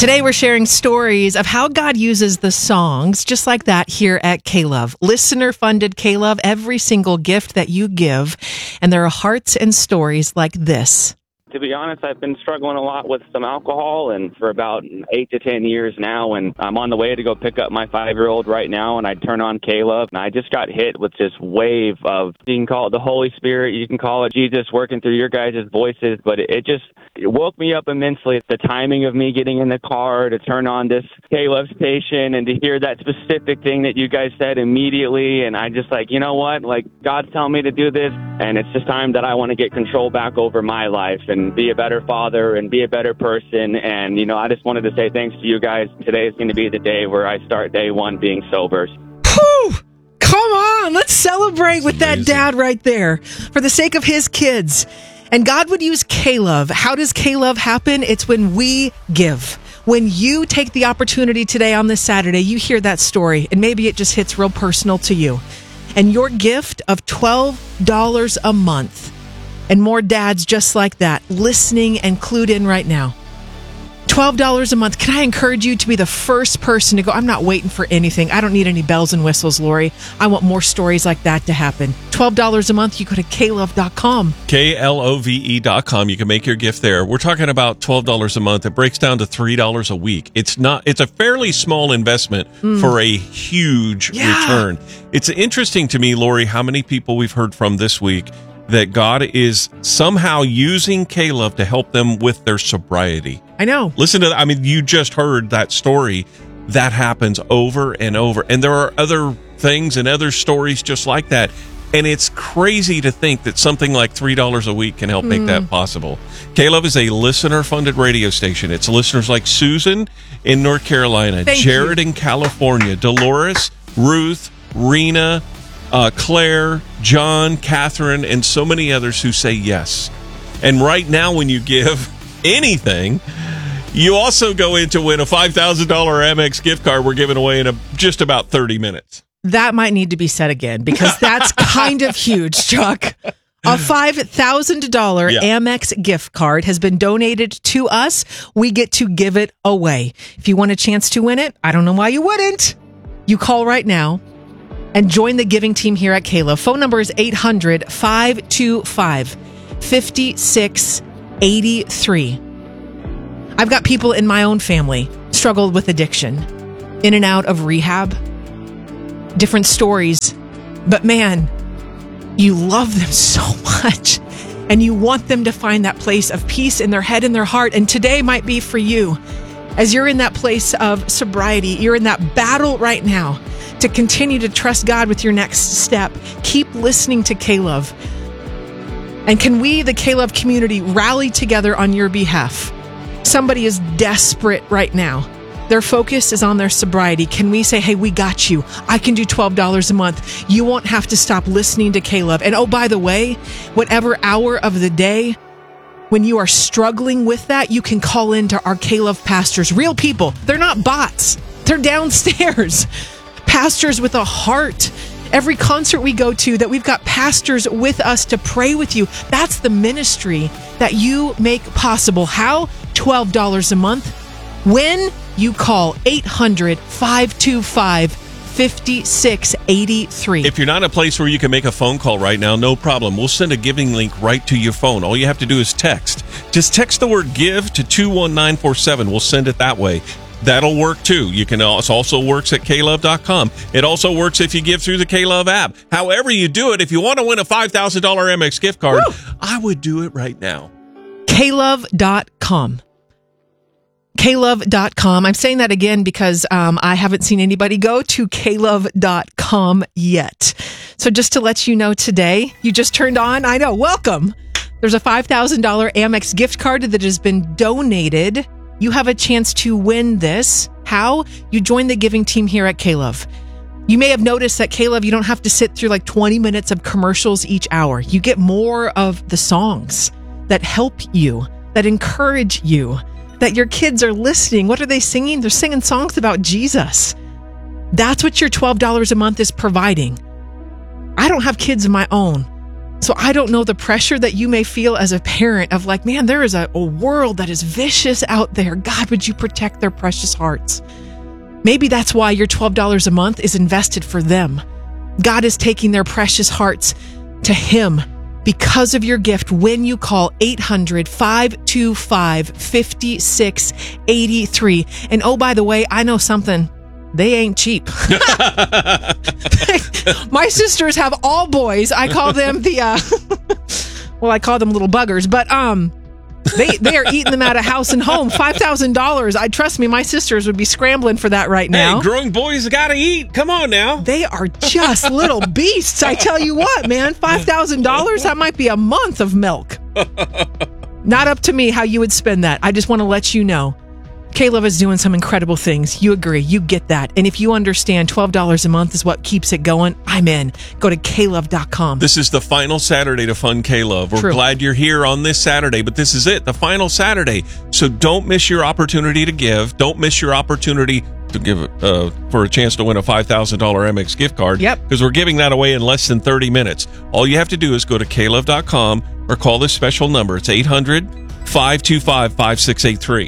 Today we're sharing stories of how God uses the songs just like that here at K-Love. Listener-funded K-Love, every single gift that you give. And there are hearts and stories like this. To be honest, I've been struggling a lot with some alcohol and for about 8 to 10 years now, and I'm on the way to go pick up my 5-year-old right now, and I turn on K-Love, and I just got hit with this wave of, you can call it the Holy Spirit, you can call it Jesus working through your guys' voices, but it woke me up immensely. The timing of me getting in the car to turn on this K-Love station and to hear that specific thing that you guys said immediately, and I just you know what, God's telling me to do this, and it's just time that I want to get control back over my life and be a better father and be a better person. And, I just wanted to say thanks to you guys. Today is going to be the day where I start day one being sober. Whew! Come on, let's celebrate with that dad right there for the sake of his kids. And God would use K-Love. How does K-Love happen? It's when we give. When you take the opportunity today on this Saturday, you hear that story, and maybe it just hits real personal to you. And your gift of $12 a month, and more dads just like that, listening and clued in right now. $12 a month. Can I encourage you to be the first person to go, I'm not waiting for anything. I don't need any bells and whistles, Lori. I want more stories like that to happen. $12 a month. You go to klove.com. KLOVE.com. You can make your gift there. We're talking about $12 a month. It breaks down to $3 a week. It's a fairly small investment for a huge return. It's interesting to me, Lori, how many people we've heard from this week that God is somehow using K-Love to help them with their sobriety. I know. Listen to that. I mean, you just heard that story. That happens over and over. And there are other things and other stories just like that. And it's crazy to think that something like $3 a week can help make that possible. K-Love is a listener-funded radio station. It's listeners like Susan in North Carolina, Jared in California, Dolores, Ruth, Rena, Claire, John, Catherine, and so many others who say yes. And right now, when you give anything, you also go in to win a $5,000 Amex gift card we're giving away in just about 30 minutes. That might need to be said again, because that's kind of huge, Chuck. A $5,000 Amex gift card has been donated to us. We get to give it away. If you want a chance to win it, I don't know why you wouldn't. You call right now and join the giving team here at K-Love. Phone number is 800-525-5683. I've got people in my own family struggled with addiction, in and out of rehab, different stories. But man, you love them so much, and you want them to find that place of peace in their head and their heart. And today might be for you. As you're in that place of sobriety, you're in that battle right now to continue to trust God with your next step. Keep listening to K-Love. And can we, the K-Love community, rally together on your behalf? Somebody is desperate right now. Their focus is on their sobriety. Can we say, hey, we got you. I can do $12 a month. You won't have to stop listening to K-Love. And oh, by the way, whatever hour of the day, when you are struggling with that, you can call into our K-Love pastors. Real people. They're not bots. They're downstairs. Pastors with a heart. Every concert we go to, that we've got pastors with us to pray with you. That's the ministry that you make possible. How? $12 a month. When you call 800-525-5683. If you're not in a place where you can make a phone call right now, no problem. We'll send a giving link right to your phone. All you have to do is text. Just text the word give to 21947. We'll send it that way. That'll work too. It also works at klove.com. It also works if you give through the K-Love app. However you do it, if you want to win a $5,000 Amex gift card, I would do it right now. klove.com. klove.com. I'm saying that again because I haven't seen anybody go to klove.com yet. So just to let you know today, you just turned on. I know. Welcome. There's a $5,000 Amex gift card that has been donated. You have a chance to win this. How? You join the giving team here at K-Love. You may have noticed that K-Love, you don't have to sit through 20 minutes of commercials each hour. You get more of the songs that help you, that encourage you, that your kids are listening. What are they singing? They're singing songs about Jesus. That's what your $12 a month is providing. I don't have kids of my own, So I don't know the pressure that you may feel as a parent of like, man, there is a world that is vicious out there. God, would you protect their precious hearts? Maybe that's why your $12 a month is invested for them. God is taking their precious hearts to Him because of your gift when you call 800-525-5683. And oh, by the way, I know something. They ain't cheap. My sisters have all boys. I call them I call them little buggers, but they are eating them out of house and home. $5,000. Trust me, my sisters would be scrambling for that right now. Hey, growing boys got to eat. Come on now. They are just little beasts. I tell you what, man, $5,000, that might be a month of milk. Not up to me how you would spend that. I just want to let you know. K-Love is doing some incredible things. You agree. You get that. And if you understand $12 a month is what keeps it going, I'm in. Go to klove.com. This is the final Saturday to fund K-Love. We're glad you're here on this Saturday, but this is it, the final Saturday. So don't miss your opportunity to give. Don't miss your opportunity to give for a chance to win a $5,000 Amex gift card. Yep. Because we're giving that away in less than 30 minutes. All you have to do is go to klove.com or call this special number. It's 800-525-5683.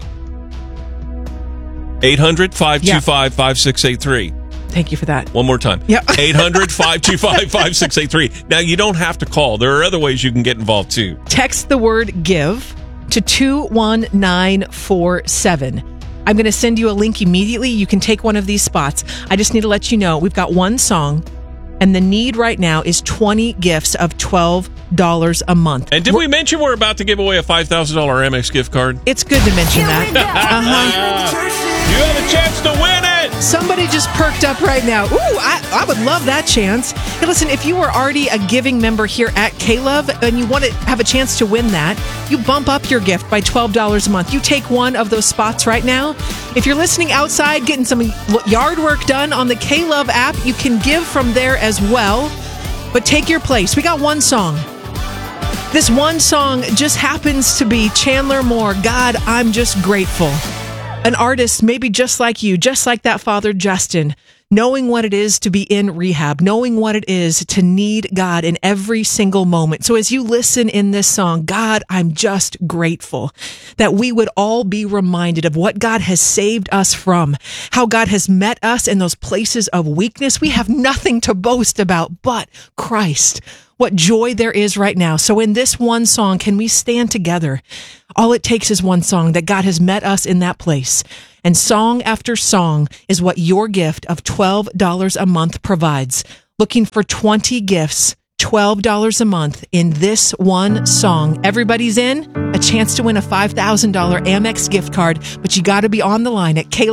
800-525-5683. Thank you for that. One more time. Yep. 800-525-5683. Now, you don't have to call. There are other ways you can get involved, too. Text the word GIVE to 21947. I'm going to send you a link immediately. You can take one of these spots. I just need to let you know we've got one song, and the need right now is 20 gifts of $12 a month. And did we mention we're about to give away a $5,000 Amex gift card? It's good to mention that. You have a chance to win it! Somebody just perked up right now. Ooh, I would love that chance. Hey, listen, if you are already a giving member here at K-Love and you want to have a chance to win that, you bump up your gift by $12 a month. You take one of those spots right now. If you're listening outside, getting some yard work done on the K-Love app, you can give from there as well. But take your place. We got one song. This one song just happens to be Chandler Moore, God, I'm Just Grateful. An artist maybe just like you, just like that father Justin, knowing what it is to be in rehab, knowing what it is to need God in every single moment. So as you listen in this song, God, I'm just grateful that we would all be reminded of what God has saved us from, how God has met us in those places of weakness. We have nothing to boast about but Christ. What joy there is right now. So in this one song, can we stand together? All it takes is one song that God has met us in that place. And song after song is what your gift of $12 a month provides. Looking for 20 gifts, $12 a month in this one song. Everybody's in. A chance to win a $5,000 Amex gift card, but you got to be on the line at K-Love.